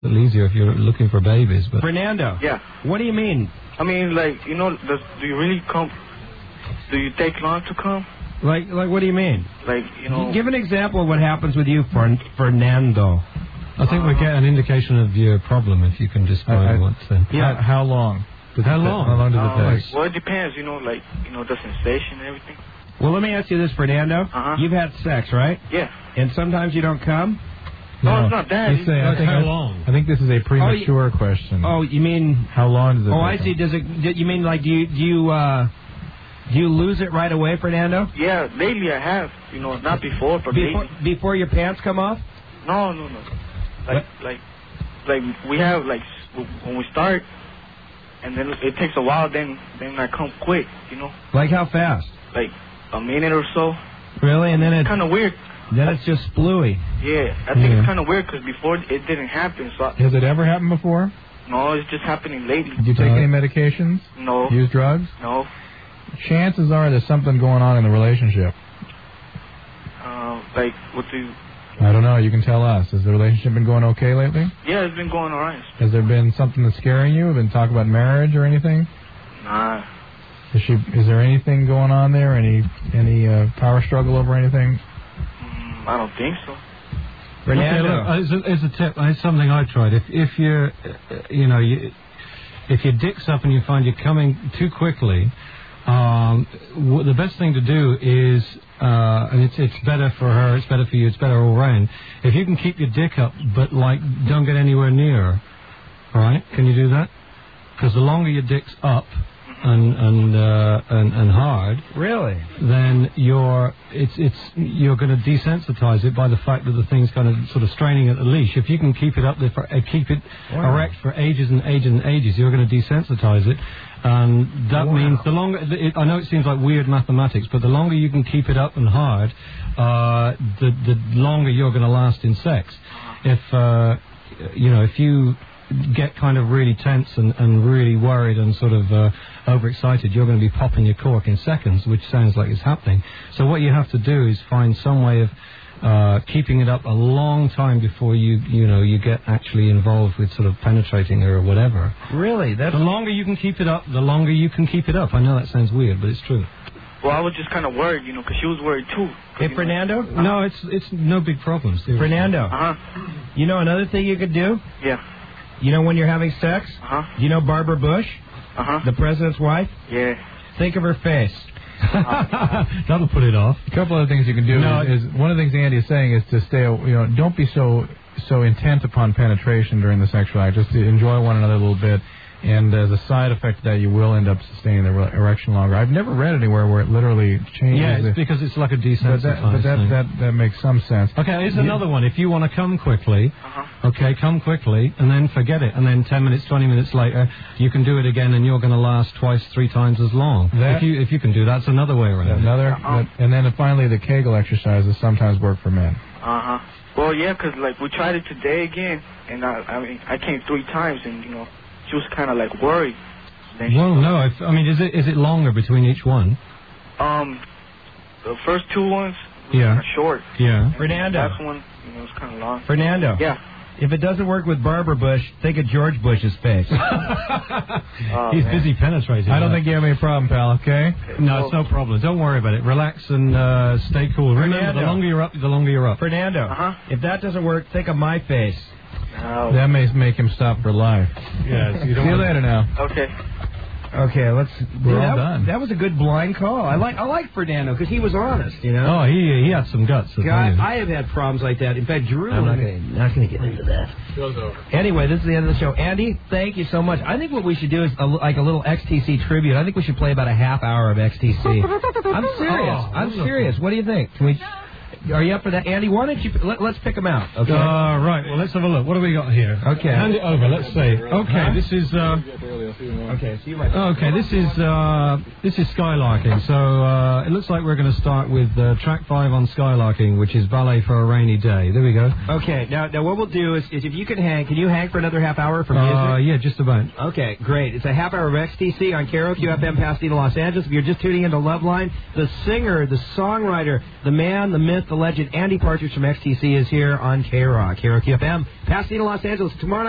little easier if you're looking for babies. But Fernando. Yeah. What do you mean? I mean, like, you know, do you really come? Do you take long to come? Like, what do you mean? Like, you know. Give an example of what happens with you, Fernando. I think we get an indication of your problem if you can describe what's there. Yeah. How long? How long? How long does it take? Well, it depends, you know, like, you know, the sensation and everything. Well, let me ask you this, Fernando. You've had sex, right? Yeah. And sometimes you don't come? No, it's not that. How long? I think this is a premature question. Oh, you mean... How long does it take? Oh, I see. You mean, like, do you lose it right away, Fernando? Yeah, lately I have. You know, not before, but lately. Before your pants come off? No. Like we have, like, when we start, and then it takes a while, then I come quick, you know? Like how fast? Like a minute or so. Really? And then it's kind of weird. Then it's just splooey. Yeah, I think it's kind of weird because before it didn't happen. So has it ever happened before? No, it's just happening lately. Did you take any medications? No. Use drugs? No. Chances are there's something going on in the relationship. Like, what do you... I don't know. You can tell us. Has the relationship been going okay lately? Yeah, it's been going all right. Has there been something that's scaring you? Been talking about marriage or anything? Nah. Is there anything going on there? Any power struggle over anything? I don't think so. Fernando. Okay, it's a tip. It's something I tried. If you're, if your dick's up and you find you're coming too quickly, the best thing to do is, and it's better for her, it's better for you, it's better all round. If you can keep your dick up, but like don't get anywhere near her, all right? Can you do that? Because the longer your dick's up and hard, really, then you're going to desensitize it by the fact that the thing's kind of sort of straining at the leash. If you can keep it up there keep it erect for ages and ages and ages, you're going to desensitize it. And that means the longer, I know it seems like weird mathematics, but the longer you can keep it up and hard, the longer you're going to last in sex. If you get kind of really tense and really worried and sort of overexcited, you're going to be popping your cork in seconds, which sounds like it's happening. So what you have to do is find some way of keeping it up a long time before you get actually involved with sort of penetrating her or whatever. Really? The longer you can keep it up, the longer you can keep it up. I know that sounds weird, but it's true. Well, I was just kind of worried, because she was worried too. Hey, Fernando? No, it's no big problem. Seriously. Fernando. You know another thing you could do? Yeah. You know when you're having sex? You know Barbara Bush? The president's wife? Yeah. Think of her face. That'll put it off. A couple other things you can do is one of the things Andy is saying is to stay, don't be so intent upon penetration during the sexual act. Just to enjoy one another a little bit. And as a side effect of that, you will end up sustaining the erection longer. I've never read anywhere where it literally changes. Yeah, it's because it's like a desensitized thing. That makes some sense. Okay, here's another one. If you want to come quickly, come quickly, and then forget it. And then 10 minutes, 20 minutes later, you can do it again, and you're going to last twice, 3 times as long. If you can do that, that's another way around it. And then finally, the Kegel exercises sometimes work for men. Well, yeah, because like we tried it today again, and I came 3 times, and she was kind of like worried. Well, no, I mean, is it longer between each one? The first 2 ones were kind of short. Yeah. Fernando. The last one, was kind of long. Fernando. Yeah. If it doesn't work with Barbara Bush, think of George Bush's face. He's busy penetrating. I don't think you have any problem, pal, okay? No, it's no problem. Don't worry about it. Relax and stay cool. Remember, the longer you're up, the longer you're up. Fernando, if that doesn't work, think of my face. No. That may make him stop for life. Yes. See you later now. Okay, we're all done. That was a good blind call. I like Fernando because he was honest, Oh, he had some guts. God, I have had problems like that. In fact, Drew. I'm not going to get into that. Show's over. Anyway, this is the end of the show. Andy, thank you so much. I think what we should do is like a little XTC tribute. I think we should play about a half hour of XTC. I'm serious. I'm serious. What do you think? Can we? Are you up for that, Andy? Why don't you let's pick them out? Okay. Right. Well, let's have a look. What do we got here? Okay. Hand it over. Let's see. Okay. This is. Okay. See you later. Okay. This is Skylarking. So it looks like we're going to start with track 5 on Skylarking, which is Ballet for a Rainy Day. There we go. Okay. Now what we'll do is if you can you hang for another half hour for music? Yeah, just about. Okay. Great. It's a half hour of XTC on KROQ-FM Pasadena, Los Angeles. If you're just tuning into Loveline, the singer, the songwriter, the man, the myth, the legend, Andy Partridge from XTC is here on KROQ-FM Pasadena, Los Angeles. Tomorrow night.